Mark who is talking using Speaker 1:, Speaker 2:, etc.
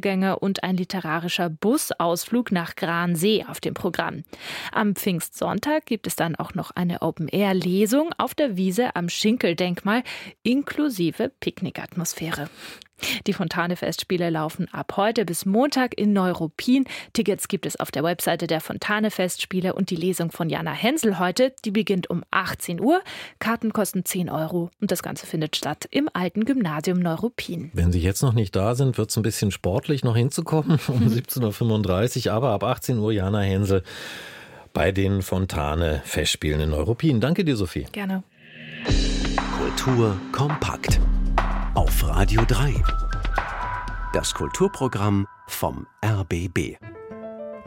Speaker 1: Spaziergänge und ein literarischer Busausflug nach Gransee auf dem Programm. Am Pfingstsonntag gibt es dann auch noch eine Open-Air-Lesung auf der Wiese am Schinkel-Denkmal inklusive Picknickatmosphäre. Die Fontane-Festspiele laufen ab heute bis Montag in Neuruppin. Tickets gibt es auf der Webseite der Fontane-Festspiele und die Lesung von Jana Hensel heute, die beginnt um 18 Uhr. Karten kosten 10 € und das Ganze findet statt im alten Gymnasium Neuruppin.
Speaker 2: Wenn Sie jetzt noch nicht da sind, wird es ein bisschen sportlich noch hinzukommen um 17.35 Uhr, aber ab 18 Uhr Jana Hensel bei den Fontane-Festspielen in Neuruppin. Danke dir, Sophie.
Speaker 1: Gerne.
Speaker 3: Kultur kompakt. Auf Radio 3. Das Kulturprogramm vom RBB.